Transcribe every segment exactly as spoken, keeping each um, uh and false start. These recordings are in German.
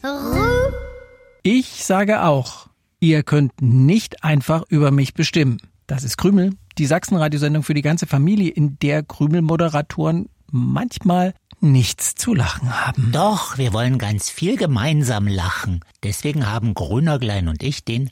Ich sage auch, ihr könnt nicht einfach über mich bestimmen. Das ist Krümel, die Sachsen-Radiosendung für die ganze Familie, in der Krümel-Moderatoren manchmal nichts zu lachen haben. Doch, wir wollen ganz viel gemeinsam lachen. Deswegen haben Grünerglein und ich den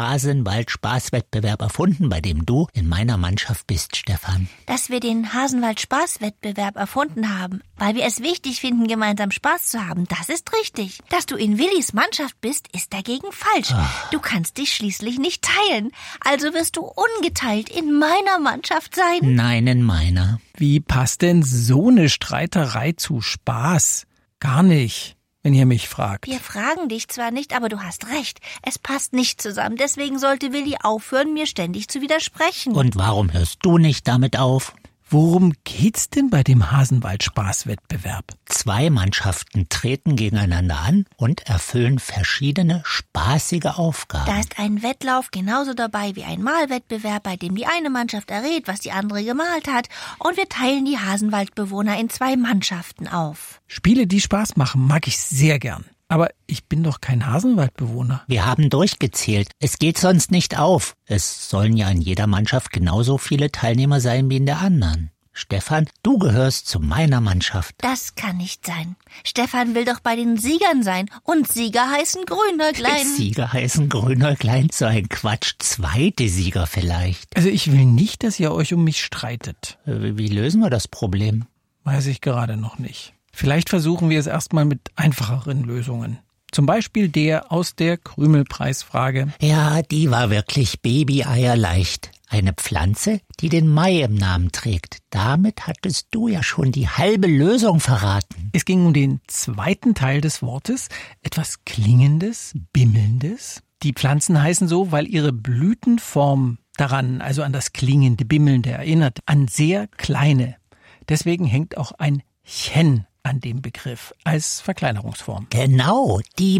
Hasenwald-Spaßwettbewerb erfunden, bei dem du in meiner Mannschaft bist, Stefan. Dass wir den Hasenwald-Spaßwettbewerb erfunden haben, weil wir es wichtig finden, gemeinsam Spaß zu haben, das ist richtig. Dass du in Willis Mannschaft bist, ist dagegen falsch. Ach. Du kannst dich schließlich nicht teilen. Also wirst du ungeteilt in meiner Mannschaft sein. Nein, in meiner. Wie passt denn so eine Streiterei zu Spaß? Gar nicht, wenn ihr mich fragt. Wir fragen dich zwar nicht, aber du hast recht. Es passt nicht zusammen. Deswegen sollte Willi aufhören, mir ständig zu widersprechen. Und warum hörst du nicht damit auf? Worum geht's denn bei dem Hasenwald-Spaßwettbewerb? Zwei Mannschaften treten gegeneinander an und erfüllen verschiedene spaßige Aufgaben. Da ist ein Wettlauf genauso dabei wie ein Malwettbewerb, bei dem die eine Mannschaft errät, was die andere gemalt hat. Und wir teilen die Hasenwaldbewohner in zwei Mannschaften auf. Spiele, die Spaß machen, mag ich sehr gern. Aber ich bin doch kein Hasenwaldbewohner. Wir haben durchgezählt. Es geht sonst nicht auf. Es sollen ja in jeder Mannschaft genauso viele Teilnehmer sein wie in der anderen. Stefan, du gehörst zu meiner Mannschaft. Das kann nicht sein. Stefan will doch bei den Siegern sein. Und Sieger heißen Grünäuglein. Sieger heißen Grünäuglein? So ein Quatsch. Zweite Sieger vielleicht. Also ich will nicht, dass ihr euch um mich streitet. Wie, wie lösen wir das Problem? Weiß ich gerade noch nicht. Vielleicht versuchen wir es erstmal mit einfacheren Lösungen. Zum Beispiel der aus der Krümelpreisfrage. Ja, die war wirklich Baby-Eier-leicht. Eine Pflanze, die den Mai im Namen trägt. Damit hattest du ja schon die halbe Lösung verraten. Es ging um den zweiten Teil des Wortes. Etwas Klingendes, Bimmelndes. Die Pflanzen heißen so, weil ihre Blütenform daran, also an das klingende, bimmelnde erinnert, an sehr kleine. Deswegen hängt auch ein Chen an dem Begriff als Verkleinerungsform. Genau, die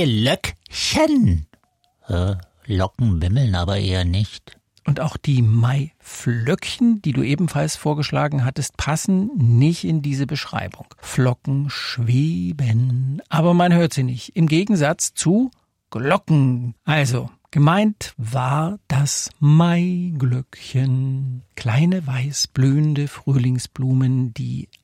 Mailöckchen. Äh, Locken wimmeln aber eher nicht. Und auch die Maiflöckchen, die du ebenfalls vorgeschlagen hattest, passen nicht in diese Beschreibung. Flocken schweben, aber man hört sie nicht. Im Gegensatz zu Glocken. Also, gemeint war das Maiglöckchen. Kleine weiß blühende Frühlingsblumen, die